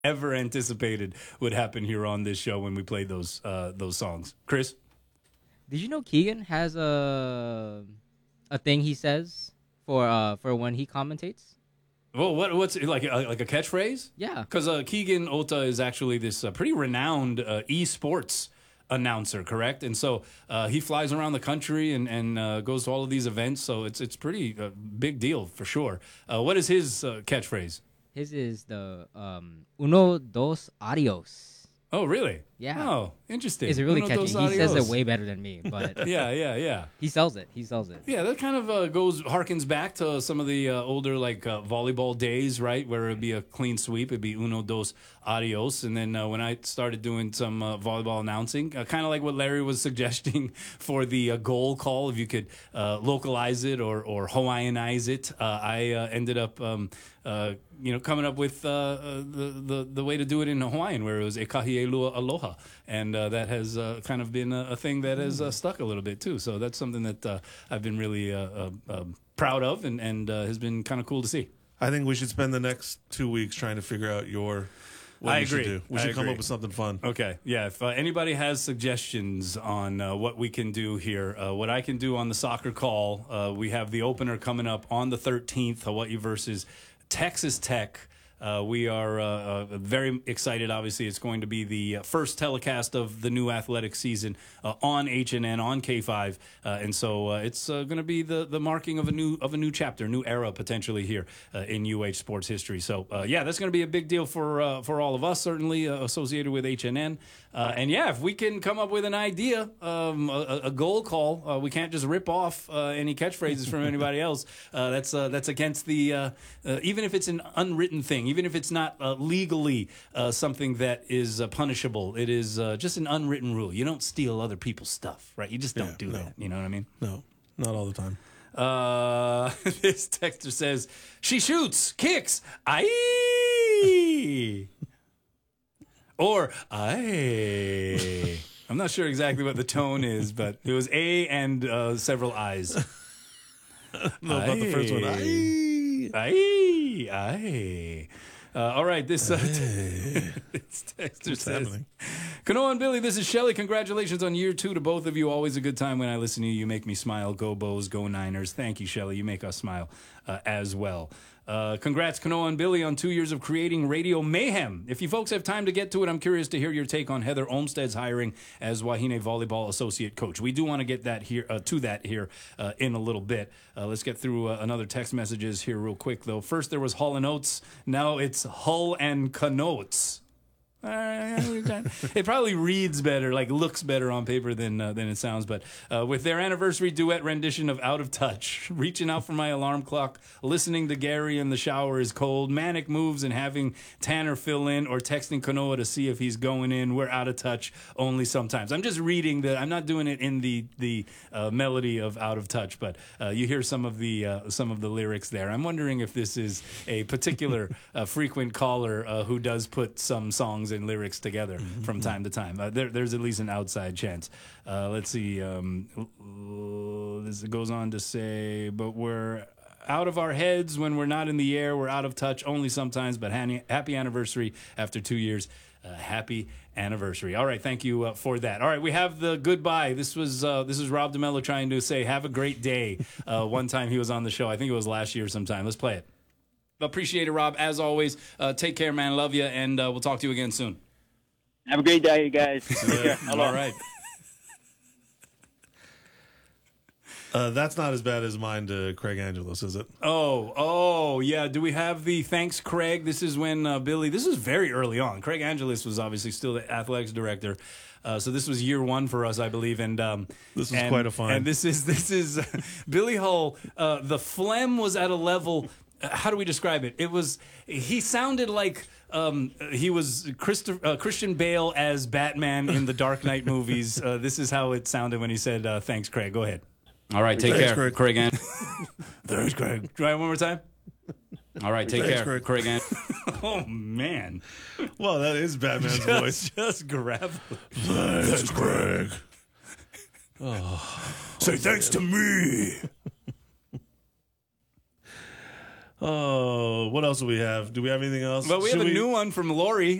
ever anticipated would happen here on this show when we played those songs. Chris? Did you know Keegan has a thing he says for when he commentates? Well, what's it, like a catchphrase? Yeah. Because Keegan Ota is actually this pretty renowned esports announcer, correct? And so he flies around the country and goes to all of these events. So it's pretty big deal for sure. What is his catchphrase? His is the uno dos adios. Oh, really? Yeah. Oh, interesting. It's really Uno, catchy. dos, He says it adios. way better than me, but Yeah. he sells it. Yeah, that kind of harkens back to some of the older volleyball days, right? Where it'd be a clean sweep, it'd be uno dos adios, and then when I started doing some volleyball announcing, kind of like what Larry was suggesting for the goal call, if you could localize it or Hawaiianize it, I ended up coming up with the way to do it in Hawaiian, where it was e kahi e lua aloha, and that has kind of been a thing that has stuck a little bit too. So that's something that I've been really proud of, and has been kind of cool to see. I think we should spend the next 2 weeks trying to figure out what I you should agree. do. We should come up with something fun. Okay, yeah. If anybody has suggestions on what we can do here, what I can do on the soccer call, we have the opener coming up on the 13th, Hawaii versus Texas Tech. We are very excited. Obviously, it's going to be the first telecast of the new athletic season on HNN on K5, and so it's going to be the marking of a new chapter, new era potentially here in UH sports history. So that's going to be a big deal for all of us, certainly associated with HNN. And yeah, if we can come up with an idea, a goal call, we can't just rip off any catchphrases from anybody else. That's against the even if it's an unwritten thing. Even if it's not legally something that is punishable, it is just an unwritten rule. You don't steal other people's stuff, right? You just don't do that. You know what I mean? No, not all the time. This texter says, she shoots, kicks, aye. Or, aye. I'm not sure exactly what the tone is, but it was A and several I's. No, about the first one. Aye. All right, this texter says, happening? Kanoa and Billy, this is Shelly. Congratulations on year 2 to both of you. Always a good time when I listen to you. You make me smile. Go Bows, go Niners. Thank you, Shelly. You make us smile as well. Congrats, Kanoa and Billy, on 2 years of creating Radio Mayhem. If you folks have time to get to it, I'm curious to hear your take on Heather Olmstead's hiring as Wahine Volleyball Associate Coach. We do want to get that here in a little bit. Let's get through another text messages here real quick, though. First, there was Hull and Oates. Now it's Hull and Canotes. It probably reads better, like looks better on paper than it sounds. But with their anniversary duet rendition of "Out of Touch," reaching out for my alarm clock, listening to Gary in the shower is cold, manic moves, and having Tanner fill in, or texting Kanoa to see if he's going in. We're out of touch only sometimes. I'm just reading I'm not doing it in the melody of "Out of Touch," but you hear some of the lyrics there. I'm wondering if this is a particular frequent caller who does put some songs and lyrics together from time to time. There's at least an outside chance. Let's see. This goes on to say, but we're out of our heads when we're not in the air. We're out of touch only sometimes, but happy anniversary after 2 years. Happy anniversary. All right, thank you for that. All right, we have the goodbye. This is Rob DeMello trying to say have a great day. One time he was on the show. I think it was last year sometime. Let's play it. Appreciate it, Rob. As always, take care, man. Love you, and we'll talk to you again soon. Have a great day, you guys. All right. That's not as bad as mine to Craig Angelos, is it? Oh, yeah. Do we have the thanks, Craig? This is when Billy, this is very early on. Craig Angelos was obviously still the athletics director. So this was year 1 for us, I believe. And this was quite a fun. And this is Billy Hull. The phlegm was at a level. How do we describe it? He sounded like he was Christian Bale as Batman in the Dark Knight movies. This is how it sounded when he said, thanks, Craig. Go ahead. All right, take care, Craig. Thanks, Craig. Try it one more time. All right, take care, Craig. Oh, man. Well, that is Batman's voice. Just grab. Thanks, Craig. Say thanks to me. Oh, what else do we have? Do we have anything else? But we have Should a new one from Lori.